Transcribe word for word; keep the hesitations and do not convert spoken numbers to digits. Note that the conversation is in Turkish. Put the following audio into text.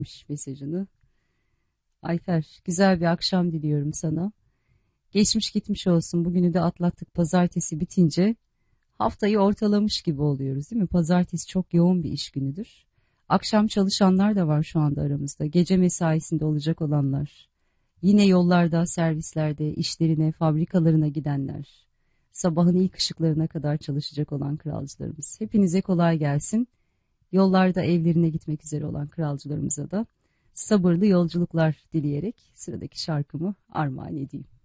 mesajını. Ayfer, güzel bir akşam diliyorum sana. Geçmiş gitmiş olsun. Bugünü de atlattık. Pazartesi bitince haftayı ortalamış gibi oluyoruz, değil mi? Pazartesi çok yoğun bir iş günüdür. Akşam çalışanlar da var şu anda aramızda. Gece mesaisinde olacak olanlar. Yine yollarda, servislerde, işlerine, fabrikalarına gidenler. Sabahın ilk ışıklarına kadar çalışacak olan kralcılarımız. Hepinize kolay gelsin. Yollarda evlerine gitmek üzere olan kralcılarımıza da sabırlı yolculuklar dileyerek sıradaki şarkımı armağan edeyim.